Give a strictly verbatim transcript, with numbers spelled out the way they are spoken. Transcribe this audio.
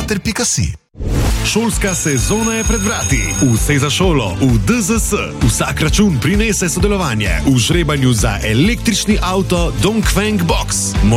mater pika si. Šolska sezona je pred vrati. Vse za šolo v D Z S. Vsak račun prinese sodelovanje v žrebanju za električni avto Dongfeng Box.